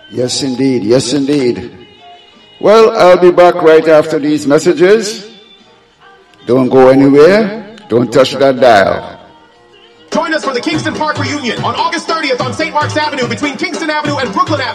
Yes, indeed. Yes, indeed. Well, I'll be back right after these messages. Don't go anywhere. Don't touch that dial. Join us for the Kingston Park reunion on August 30th on St. Mark's Avenue between Kingston Avenue and Brooklyn Avenue.